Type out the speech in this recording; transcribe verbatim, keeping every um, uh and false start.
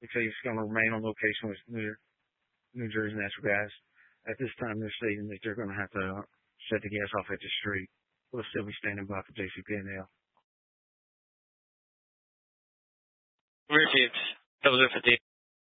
They say it's going to remain on location with New, New Jersey Natural Gas. At this time, they're stating that they're going to have to shut the gas off at the street. We'll still be standing by for J C P N L. Received. That was it for the